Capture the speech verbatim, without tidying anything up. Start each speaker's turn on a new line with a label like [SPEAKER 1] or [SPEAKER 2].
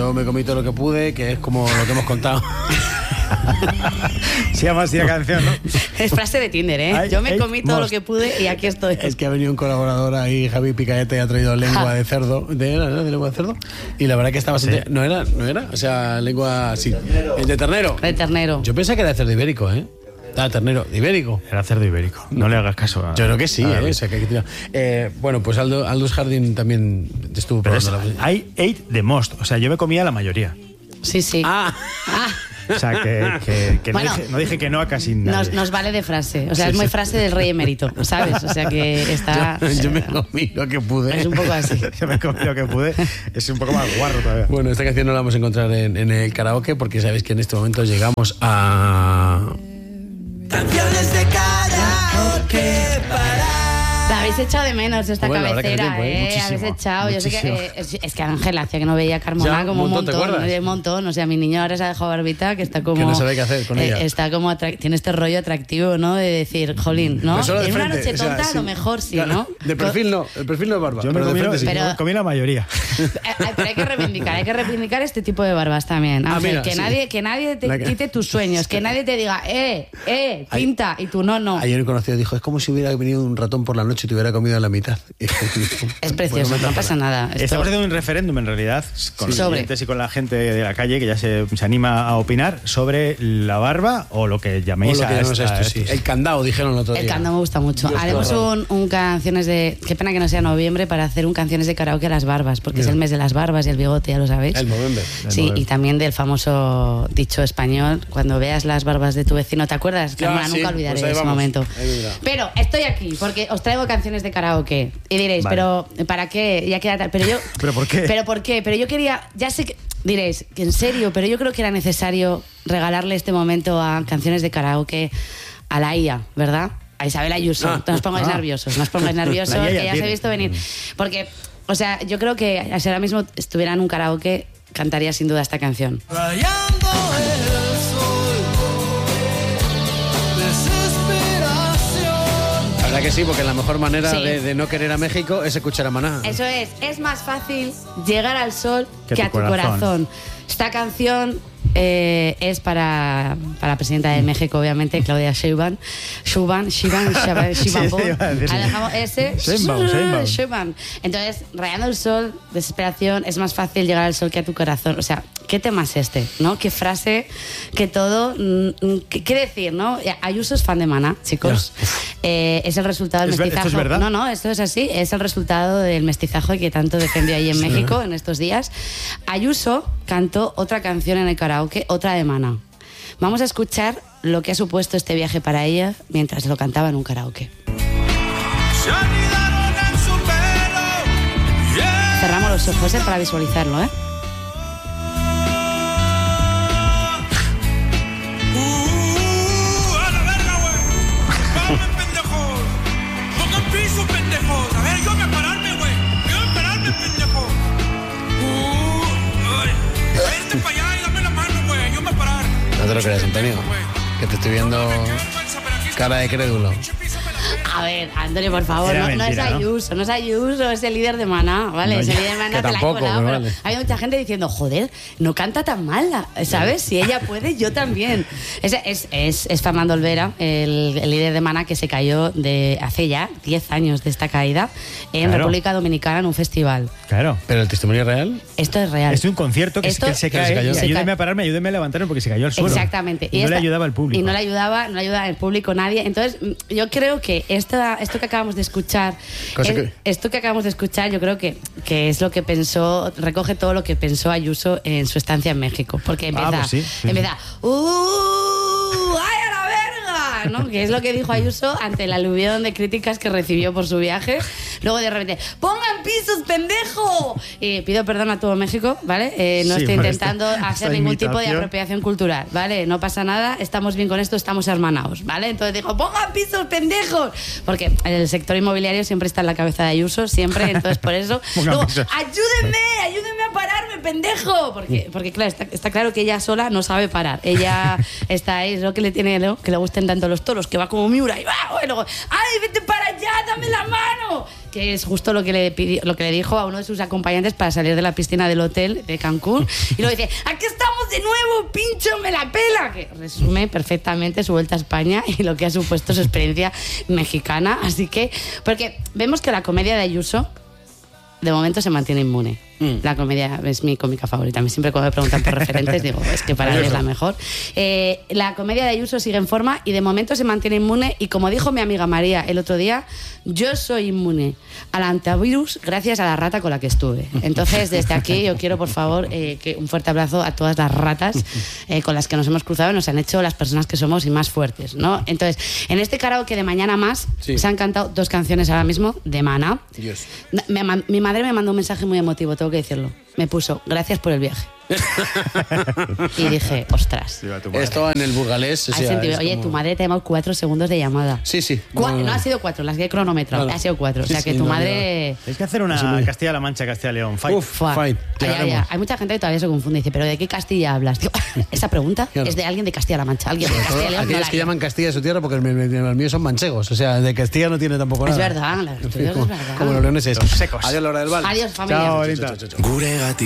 [SPEAKER 1] yo me comí todo lo que pude, que es como lo que hemos contado.
[SPEAKER 2] Se llama así la canción, ¿no?
[SPEAKER 3] Es frase de Tinder, ¿eh?
[SPEAKER 2] Ay,
[SPEAKER 3] yo me
[SPEAKER 2] ay,
[SPEAKER 3] comí todo
[SPEAKER 2] most.
[SPEAKER 3] lo que pude y aquí estoy.
[SPEAKER 1] Es que ha venido un colaborador ahí, Javi Picaete, y ha traído lengua
[SPEAKER 3] Ja.
[SPEAKER 1] de cerdo. ¿De, ¿era, ¿De lengua de cerdo? Y la verdad que está bastante...
[SPEAKER 2] Sí.
[SPEAKER 1] ¿No era? ¿No era? O sea, lengua... Sí. De ternero.
[SPEAKER 3] De ternero.
[SPEAKER 1] Yo pensé que era de cerdo ibérico, ¿eh? Ah, ternero, ibérico.
[SPEAKER 2] Era cerdo ibérico. No le hagas caso a...
[SPEAKER 1] Yo creo que sí,
[SPEAKER 2] a
[SPEAKER 1] ¿eh? O sea, que hay que tirar. Eh, bueno, pues Aldo, Aldous Harding también estuvo
[SPEAKER 2] Pero es,
[SPEAKER 1] probando la...
[SPEAKER 2] I ate the most. O sea, yo me comía la mayoría.
[SPEAKER 3] Sí, sí.
[SPEAKER 1] Ah,
[SPEAKER 3] Ah,
[SPEAKER 2] O sea, que, que, que
[SPEAKER 3] Bueno,
[SPEAKER 2] no, dije, no dije que no a casi nada.
[SPEAKER 3] nos, nos vale de frase. O sea,
[SPEAKER 2] Sí,
[SPEAKER 3] es muy
[SPEAKER 2] sí.
[SPEAKER 3] frase del rey emérito, ¿sabes? O sea, que está...
[SPEAKER 1] yo, yo me comí lo que pude.
[SPEAKER 3] Es un poco así.
[SPEAKER 2] Yo me comí lo que pude. Es un poco más guarro todavía.
[SPEAKER 1] Bueno, esta canción no la vamos a encontrar en, en el karaoke porque sabéis que en este momento llegamos a...
[SPEAKER 4] Canciones de karaoke para...
[SPEAKER 3] La habéis echado de menos esta
[SPEAKER 1] Bueno, la verdad que
[SPEAKER 3] cabecera,
[SPEAKER 1] hace tiempo, ¿eh?
[SPEAKER 3] ¿eh?
[SPEAKER 2] Muchísimo,
[SPEAKER 3] Habéis echado. Yo sé que,
[SPEAKER 2] muchísimo.
[SPEAKER 3] eh, es, es que Ángel hacía que no veía a Carmona
[SPEAKER 1] Ya,
[SPEAKER 3] como
[SPEAKER 1] un
[SPEAKER 3] un
[SPEAKER 1] montón, ¿te
[SPEAKER 3] montón,
[SPEAKER 1] acuerdas?
[SPEAKER 3] un montón. O sea, mi niño ahora se ha dejado barbita, que está como...
[SPEAKER 1] Que no sabe qué hacer con
[SPEAKER 3] eh,
[SPEAKER 1] ella.
[SPEAKER 3] Está como... atrac- tiene este rollo atractivo, ¿no? De decir, jolín, ¿no?
[SPEAKER 1] Pero solo de
[SPEAKER 3] En una
[SPEAKER 1] frente,
[SPEAKER 3] noche
[SPEAKER 1] o sea,
[SPEAKER 3] tonta, a
[SPEAKER 1] sí.
[SPEAKER 3] lo mejor sí,
[SPEAKER 1] Claro,
[SPEAKER 3] ¿no?
[SPEAKER 1] De perfil no, el perfil no es barba.
[SPEAKER 2] Yo me
[SPEAKER 1] pero de
[SPEAKER 2] comí,
[SPEAKER 1] frente sí.
[SPEAKER 3] Pero-
[SPEAKER 2] me comí la mayoría.
[SPEAKER 3] Eh, eh, Pero hay que reivindicar, hay que reivindicar este tipo de barbas también.
[SPEAKER 1] Ah,
[SPEAKER 3] Ángel,
[SPEAKER 1] mira,
[SPEAKER 3] que,
[SPEAKER 1] sí.
[SPEAKER 3] nadie, que nadie te
[SPEAKER 1] La que-
[SPEAKER 3] quite tus sueños, que nadie te diga, eh, eh, pinta, y tú no, no.
[SPEAKER 1] Ayer un conocido dijo, es como si hubiera venido un ratón por la noche y te hubiera comido a la mitad.
[SPEAKER 3] Es precioso, no pasa nada. Esto-
[SPEAKER 2] Estamos haciendo un referéndum, en realidad, con los
[SPEAKER 3] Sobre.
[SPEAKER 2] clientes y con la gente de la calle que ya se, se anima a opinar sobre la barba o lo que
[SPEAKER 1] O
[SPEAKER 2] llaméis
[SPEAKER 1] lo que
[SPEAKER 2] a
[SPEAKER 1] llamamos
[SPEAKER 2] esta-
[SPEAKER 1] esto, sí. El candado, dijeron el otro día.
[SPEAKER 3] El candado me gusta mucho.
[SPEAKER 1] Dios,
[SPEAKER 3] Haremos
[SPEAKER 1] qué horror.
[SPEAKER 3] un, un canciones de... Qué pena que no sea noviembre para hacer un canciones de karaoke a las barbas, porque es
[SPEAKER 1] Mira.
[SPEAKER 3] el mes de las barbas y el bigote, ya lo sabéis.
[SPEAKER 1] El Movember.
[SPEAKER 3] Sí,
[SPEAKER 2] Movember.
[SPEAKER 3] y también del famoso dicho español, cuando veas las barbas de tu vecino, ¿te acuerdas?
[SPEAKER 1] Ya,
[SPEAKER 3] Carmona,
[SPEAKER 1] sí,
[SPEAKER 3] nunca olvidaré
[SPEAKER 1] pues ahí
[SPEAKER 3] ese
[SPEAKER 1] vamos.
[SPEAKER 3] momento.
[SPEAKER 1] Ahí mira.
[SPEAKER 3] Pero estoy aquí porque os traigo canciones de karaoke. Y diréis,
[SPEAKER 2] Vale.
[SPEAKER 3] pero ¿para qué? Ya queda tal. Pero yo...
[SPEAKER 2] ¿Pero por qué?
[SPEAKER 3] ¿Pero por qué? Pero yo quería... Ya sé que... Diréis, que en serio, pero yo creo que era necesario regalarle este momento a canciones de karaoke a la I A, ¿verdad? A Isabel Ayuso.
[SPEAKER 1] Ah.
[SPEAKER 3] no os pongáis
[SPEAKER 2] Ah.
[SPEAKER 3] nerviosos, no os pongáis nerviosos,
[SPEAKER 2] La I A
[SPEAKER 3] que ya os he
[SPEAKER 2] tiene.
[SPEAKER 3] visto venir. Porque, o sea, yo creo que si ahora mismo estuviera en un karaoke, cantaría sin duda esta canción.
[SPEAKER 4] Rayando el sol, desesperación.
[SPEAKER 1] La verdad que sí, porque la mejor manera
[SPEAKER 3] Sí.
[SPEAKER 1] de, de no querer a México es escuchar a Maná.
[SPEAKER 3] Eso es, es más fácil llegar al sol que,
[SPEAKER 2] Que
[SPEAKER 3] a
[SPEAKER 2] tu
[SPEAKER 3] tu corazón.
[SPEAKER 2] corazón.
[SPEAKER 3] Esta canción eh, es para, para la presidenta de México, obviamente, Claudia Sheinbaum. Sheinbaum, Sheinbaum, Sheinbaum, Sheinbaum.
[SPEAKER 2] Sí, iba a decir.
[SPEAKER 3] Ah, dejamos ese.
[SPEAKER 2] Sheinbaum, Sheinbaum.
[SPEAKER 3] Sheinbaum. Entonces, rayando el sol, desesperación, es más fácil llegar al sol que a tu corazón. O sea, ¿qué tema es este? ¿No? ¿Qué frase? ¿Qué todo? Mm, ¿Qué, qué decir, no? Ayuso es fan de Maná, chicos. Eh, es el resultado del
[SPEAKER 2] ¿Es ver-
[SPEAKER 3] mestizajo.
[SPEAKER 2] esto es verdad?
[SPEAKER 3] No, no, esto es así. Es el resultado del mestizaje que tanto defendió ahí en México en estos días. Ayuso cantó otra canción en el karaoke, otra de Maná. Vamos a escuchar lo que ha supuesto este viaje para ella mientras lo cantaba en un karaoke.
[SPEAKER 4] Se anidaron en su pelo. Yeah.
[SPEAKER 3] Cerramos los ojos, ¿eh? Para visualizarlo, ¿eh?
[SPEAKER 4] Uh, a la verga, güey. Vamos, pendejos. Pongan piso, pendejos. A ver, yo voy a pararme, güey. Yo voy a pararme, pendejo. Uh, ay. Vente para allá y dame la mano, güey. Yo me voy a parar.
[SPEAKER 1] No te lo creas, Antonio. Que te estoy viendo cara de crédulo.
[SPEAKER 3] A ver, Antonio, por favor,
[SPEAKER 2] Era
[SPEAKER 3] no, no
[SPEAKER 2] mentira,
[SPEAKER 3] es
[SPEAKER 2] ¿no?
[SPEAKER 3] Ayuso, no es Ayuso, es el líder de Maná, ¿vale?
[SPEAKER 2] No,
[SPEAKER 3] es el
[SPEAKER 2] ya,
[SPEAKER 3] líder de Maná,
[SPEAKER 1] que
[SPEAKER 3] te la he
[SPEAKER 1] tampoco,
[SPEAKER 3] colado,
[SPEAKER 1] pero
[SPEAKER 3] pero
[SPEAKER 1] vale.
[SPEAKER 3] hay mucha gente diciendo, joder, no canta tan mal, ¿sabes? Si ella puede, yo también. Es, es, es, es Fernando Olvera, el, el líder de Maná, que se cayó de hace ya diez años de esta caída en
[SPEAKER 2] Claro.
[SPEAKER 3] República Dominicana en un festival.
[SPEAKER 2] Claro.
[SPEAKER 1] Pero el testimonio real...
[SPEAKER 3] Esto es real.
[SPEAKER 2] Es de un concierto que,
[SPEAKER 3] Esto-
[SPEAKER 2] que se
[SPEAKER 1] que
[SPEAKER 2] cae.
[SPEAKER 1] se cayó.
[SPEAKER 2] y
[SPEAKER 3] Se
[SPEAKER 2] ayúdeme
[SPEAKER 3] cae.
[SPEAKER 2] a pararme, ayúdeme a levantarme porque se cayó al suelo.
[SPEAKER 3] Exactamente.
[SPEAKER 2] Y, no le
[SPEAKER 3] esta-
[SPEAKER 2] ayudaba al público.
[SPEAKER 3] Y no le ayudaba, no le ayudaba el público, nadie. Entonces, mm, yo creo que esta, esto que acabamos de escuchar,
[SPEAKER 1] Cosa
[SPEAKER 3] es-
[SPEAKER 1] que-
[SPEAKER 3] esto que acabamos de escuchar, yo creo que, que es lo que pensó, recoge todo lo que pensó Ayuso en su estancia en México. Porque empieza,
[SPEAKER 2] pues sí, sí,
[SPEAKER 3] empieza, ¡uh! ¡Ay, a la verga! ¿No? Que es lo que dijo Ayuso ante el aluvión de críticas que recibió por su viaje. Luego de repente, ¡pongan pisos, pendejo! Y pido perdón a todo México, ¿vale? Eh, no
[SPEAKER 2] Sí,
[SPEAKER 3] estoy
[SPEAKER 2] por
[SPEAKER 3] intentando
[SPEAKER 2] esta-
[SPEAKER 3] hacer
[SPEAKER 2] esta
[SPEAKER 3] ningún tipo de
[SPEAKER 2] imitación.
[SPEAKER 3] apropiación cultural, ¿vale? No pasa nada, estamos bien con esto, estamos hermanados, ¿vale? Entonces dijo, ¡pongan pisos, pendejos! Porque el sector inmobiliario siempre está en la cabeza de Ayuso, siempre, entonces por eso.
[SPEAKER 2] Pongan
[SPEAKER 3] Luego,
[SPEAKER 2] pisos.
[SPEAKER 3] ¡ayúdenme! ¡Ayúdenme a pararme, pendejo! Porque, porque claro, está, está claro que ella sola no sabe parar. Ella está ahí, es lo que le tiene, ¿no? Que le gusten tanto los toros, que va como Miura y va, y luego, ¡ay, vete para allá, dame la mano! Que es justo lo que le pidió, lo que le dijo a uno de sus acompañantes para salir de la piscina del hotel de Cancún. Y luego dice, ¡aquí estamos de nuevo, pincho, me la pela! Que resume perfectamente su vuelta a España y lo que ha supuesto su experiencia mexicana. Así que, porque vemos que la comedia de Ayuso de momento se mantiene inmune. Mm. La comedia es mi cómica favorita. A mí siempre cuando me preguntan por referentes digo, es que para mí es la mejor. Eh, la comedia de Ayuso sigue en forma y de momento se mantiene inmune. Y como dijo mi amiga María el otro día, yo soy inmune al antivirus gracias a la rata con la que estuve. Entonces, desde aquí yo quiero, por favor, eh, que un fuerte abrazo a todas las ratas eh, con las que nos hemos cruzado y nos han hecho las personas que somos y más fuertes, ¿no? Entonces, en este karaoke de Mañana Más sí. se han cantado dos canciones ahora mismo de Maná.
[SPEAKER 1] Dios.
[SPEAKER 3] Me, mi madre me mandó un mensaje muy emotivo, tengo que decirlo. Me puso, gracias por el viaje. Y dije, ostras.
[SPEAKER 1] Esto en el burgalés. O sea,
[SPEAKER 3] sentido, oye,
[SPEAKER 1] como...
[SPEAKER 3] tu madre te ha llamado cuatro segundos de llamada.
[SPEAKER 1] Sí, sí.
[SPEAKER 3] Cu
[SPEAKER 1] no,
[SPEAKER 3] no ha sido cuatro, las que he cronometrado.
[SPEAKER 1] Claro.
[SPEAKER 3] Ha sido cuatro. O sea
[SPEAKER 1] sí,
[SPEAKER 3] que
[SPEAKER 1] sí,
[SPEAKER 3] tu
[SPEAKER 1] no,
[SPEAKER 3] madre.
[SPEAKER 2] Hay que hacer una sí, Castilla-La Mancha, Castilla-León. Fight.
[SPEAKER 1] Uf, fight.
[SPEAKER 3] Ay, ay, ay. Hay mucha gente que todavía se confunde y dice, ¿pero de qué Castilla hablas? Digo, esa pregunta claro. es de alguien de Castilla-La Mancha. Alguien de Castilla-León.
[SPEAKER 1] Aquellos no que llaman Castilla de su tierra porque los míos son manchegos. O sea, de Castilla no tiene tampoco nada.
[SPEAKER 3] Es verdad, la, como,
[SPEAKER 1] es verdad. Como los leoneses.
[SPEAKER 2] Los secos.
[SPEAKER 1] Adiós, Laura del Val.
[SPEAKER 3] Adiós, familia.
[SPEAKER 2] Chao, bonita.
[SPEAKER 5] Gure